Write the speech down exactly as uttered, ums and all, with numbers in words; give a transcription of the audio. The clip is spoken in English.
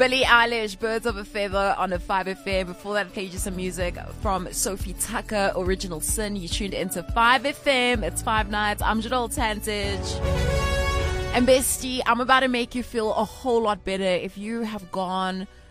Billie Eilish, Birds of a Feather on a five F M. Before that, played you some music from Sophie Tucker, Original Sin. You tuned into five F M. It's Five Nights. I'm Janelle Tantage. And bestie, I'm about to make you feel a whole lot better if you have gone